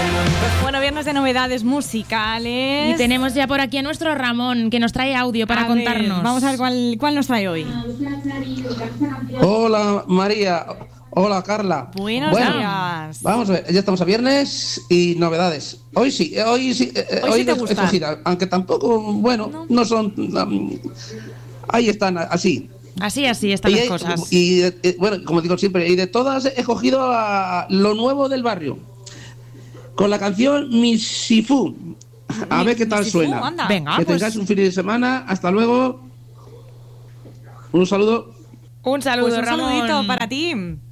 Bueno, viernes de novedades musicales. Y tenemos ya por aquí a nuestro Ramón, que nos trae audio para contarnos. Vamos a ver cuál nos trae hoy. Hola, María. Hola, Carla. Buenos días. Vamos a ver, ya estamos a viernes y novedades. Hoy sí te gusta. escogida, aunque tampoco, bueno, no son... ahí están, así. Así están las cosas. Y bueno, como digo siempre, y de todas he cogido a lo nuevo del barrio. Con la canción Misifu. A ver qué tal Misifu, suena. anda. Venga, que tengáis un fin de semana. Hasta luego. Un saludo. Un saludo, Pues un Ramón. saludito para ti.